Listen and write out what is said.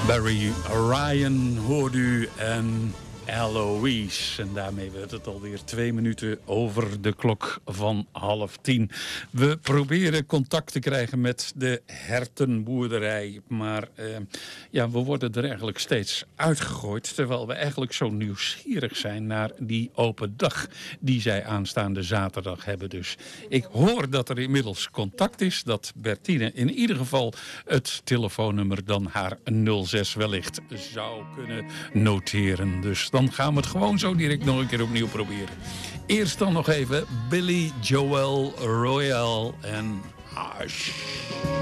Barry Ryan hoort u en Eloise. En daarmee werd het alweer 2 minuten over de klok van 9:30. We proberen contact te krijgen met de hertenboerderij. Maar we worden er eigenlijk steeds uitgegooid. Terwijl we eigenlijk zo nieuwsgierig zijn naar die open dag die zij aanstaande zaterdag hebben. Dus ik hoor dat er inmiddels contact is. Dat Bertine in ieder geval het telefoonnummer dan haar 06 wellicht zou kunnen noteren. Dus dan gaan we het gewoon zo direct nog een keer opnieuw proberen. Eerst dan nog even Billy Joel Royal en Hush.